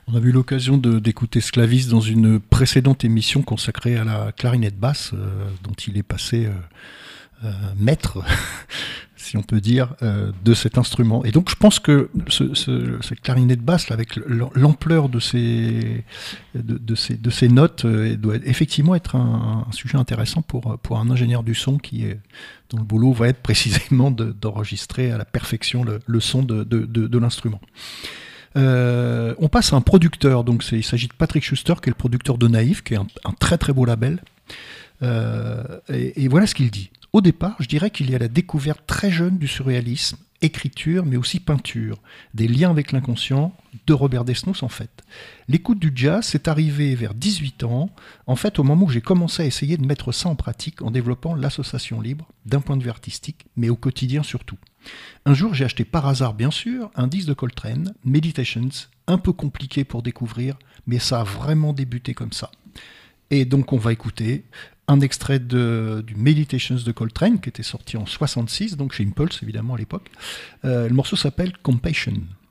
On a eu l'occasion d'écouter Sclavis dans une précédente émission consacrée à la clarinette basse, dont il est passé maître, si on peut dire, de cet instrument. Et donc je pense que cette clarinette basse, là, avec l'ampleur de ces notes, doit effectivement être un sujet intéressant pour un ingénieur du son dont le boulot va être précisément d'enregistrer à la perfection le son de l'instrument. On passe à un producteur, donc il s'agit de Patrick Schuster, qui est le producteur de Naïf, qui est un très très beau label. Et voilà ce qu'il dit. Au départ, je dirais qu'il y a la découverte très jeune du surréalisme, écriture, mais aussi peinture, des liens avec l'inconscient de Robert Desnos en fait. L'écoute du jazz, c'est arrivé vers 18 ans, en fait au moment où j'ai commencé à essayer de mettre ça en pratique en développant l'association libre, d'un point de vue artistique, mais au quotidien surtout. Un jour, j'ai acheté par hasard, bien sûr, un disque de Coltrane, Meditations, un peu compliqué pour découvrir, mais ça a vraiment débuté comme ça. Et donc on va écouter un extrait du Meditations de Coltrane, qui était sorti en 66, donc chez Impulse évidemment à l'époque. Le morceau s'appelle Compassion.